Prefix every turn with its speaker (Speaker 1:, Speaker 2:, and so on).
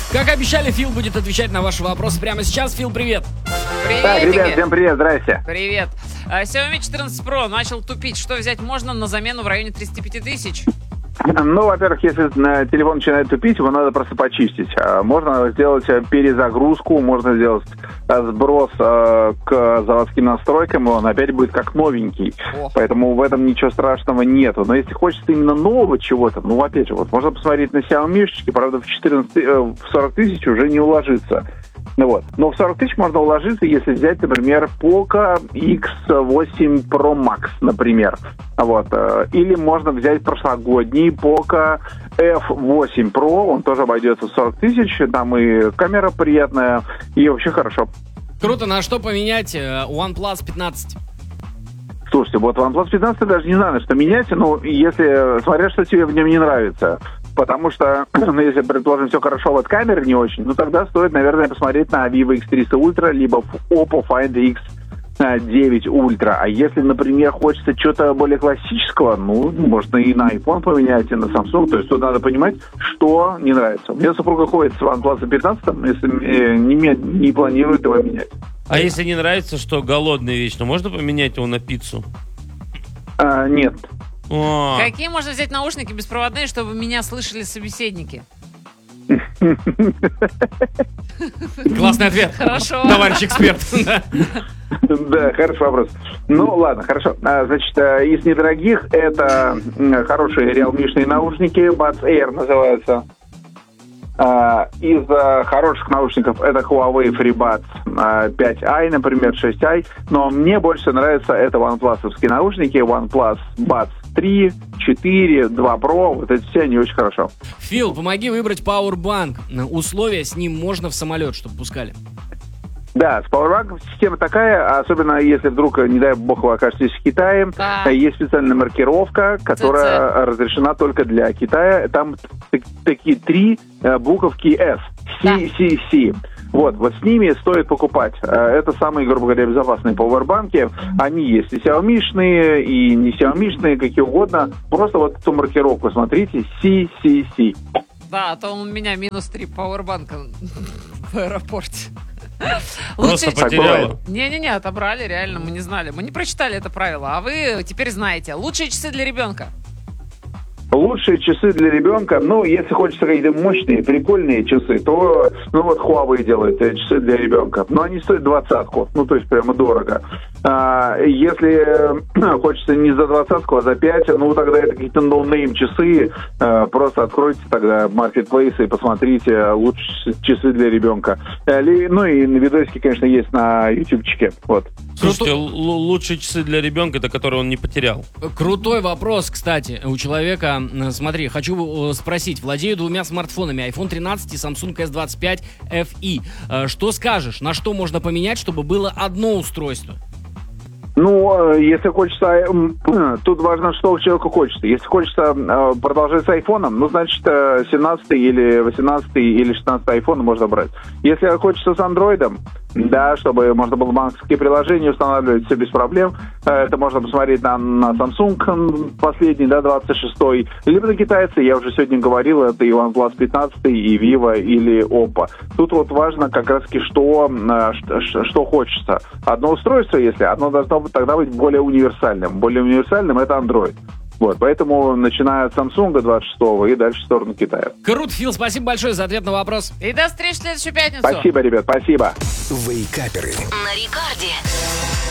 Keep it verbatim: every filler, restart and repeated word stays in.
Speaker 1: Как обещали, Фил будет отвечать на ваши вопросы прямо сейчас. Фил, привет.
Speaker 2: Привет,
Speaker 3: Так, ребят, всем привет, здрасте.
Speaker 2: Привет. А, Xiaomi четырнадцать Pro начал тупить. Что взять можно на замену в районе тридцать пять тысяч?
Speaker 3: Ну, во-первых, если телефон начинает тупить, его надо просто почистить. Можно сделать перезагрузку, можно сделать сброс к заводским настройкам, и он опять будет как новенький. О. Поэтому в этом ничего страшного нету. Но если хочется именно нового чего-то, ну, опять же, вот можно посмотреть на Xiaomi-шечки, правда, в, четырнадцать, в сорок тысяч уже не уложится. Вот. Но в сорок тысяч можно уложиться, если взять, например, Poco икс восемь Pro Max, например. Вот. Или можно взять прошлогодний Poco эф восемь Pro, он тоже обойдется в сорок тысяч, там и камера приятная, и вообще хорошо.
Speaker 1: Круто, на что поменять OnePlus пятнадцать?
Speaker 3: Слушайте, вот OnePlus пятнадцать даже не знаю, на что менять, но если, смотря что тебе в нем не нравится. Потому что, ну, если, предположим, все хорошо, вот камера не очень, ну, тогда стоит, наверное, посмотреть на Vivo икс триста Ultra, либо Oppo Find икс девять Ultra. А если, например, хочется чего-то более классического, ну, можно и на iPhone поменять, и на Samsung. То есть тут надо понимать, что не нравится. У меня супруга ходит с OnePlus пятнадцать, если не, не планирует его менять.
Speaker 4: А если не нравится, что голодный вечно, можно поменять его на пиццу?
Speaker 3: А, нет.
Speaker 4: О.
Speaker 2: Какие можно взять наушники беспроводные, чтобы меня слышали собеседники?
Speaker 1: Классный ответ.
Speaker 2: Хорошо.
Speaker 1: Товарищ эксперт.
Speaker 3: Да, хороший вопрос. Ну, ладно, хорошо. Значит, из недорогих это хорошие реалмишные наушники, Buds Air называются. Из хороших наушников это Huawei FreeBuds пять ай, например, шесть ай. Но мне больше нравится это OnePlus-овские наушники, OnePlus Buds три, четыре, два Pro. Вот эти все, они очень хорошо.
Speaker 1: Фил, помоги выбрать Powerbank. Условия с ним можно в самолет, чтобы пускали.
Speaker 3: Да, с Powerbank система такая, особенно если вдруг, не дай бог, вы окажетесь в Китае,
Speaker 2: да.
Speaker 3: Есть специальная маркировка, которая Ц-ц. разрешена только для Китая. Там т- такие три буковки S. си си си. Вот, вот с ними стоит покупать. Это самые, грубо говоря, безопасные пауэрбанки. Они есть и Xiaomi-шные, и не Xiaomi-шные, какие угодно. Просто вот эту маркировку смотрите, си си си.
Speaker 2: Да, а то у меня минус три пауэрбанка в аэропорте.
Speaker 4: Просто
Speaker 2: Лучше...
Speaker 4: потеряла.
Speaker 2: Не-не-не, отобрали, реально, мы не знали. Мы не прочитали это правило, а вы теперь знаете. Лучшие часы для ребенка.
Speaker 3: Лучшие часы для ребенка, ну, если хочется какие-то мощные, прикольные часы, то, ну, вот Huawei делает часы для ребенка. Но они стоят двадцатку, ну, то есть прямо дорого. А, если хочется не за двадцатку, а за пять, ну, тогда это какие-то ноунейм часы. А, просто откройте тогда маркетплейсы и посмотрите лучшие часы для ребенка. А, ну, и на видосике, конечно, есть на ютубчике, вот.
Speaker 4: Слушайте, л- лучшие часы для ребенка, это которые он не потерял.
Speaker 1: Крутой вопрос, кстати, у человека. Смотри, хочу спросить. Владею двумя смартфонами, айфон тринадцать и Samsung эс двадцать пять эф и. Что скажешь, на что можно поменять, чтобы было одно устройство?
Speaker 3: Ну, если хочется, тут важно, что у человека хочется. Если хочется продолжать с айфоном, ну, значит, семнадцатый или восемнадцатый или шестнадцатый айфон можно брать. Если хочется с андроидом, да, чтобы можно было банковские приложения устанавливать, все без проблем, это можно посмотреть на, на Samsung последний, да, двадцать шестой, либо на китайцы, я уже сегодня говорил, это и OnePlus пятнадцать, и Vivo, или Oppo. Тут вот важно как раз-таки, что, что, что хочется. Одно устройство, если, одно должно быть тогда быть более универсальным. Более универсальным это Android. Вот, поэтому начиная от Samsung двадцать шестого и дальше в сторону Китая.
Speaker 1: Круто, Фил, спасибо большое за ответ на вопрос.
Speaker 2: И до встречи в следующую пятницу.
Speaker 3: Спасибо, ребят, спасибо.
Speaker 5: Вейкаперы
Speaker 6: на рекорде.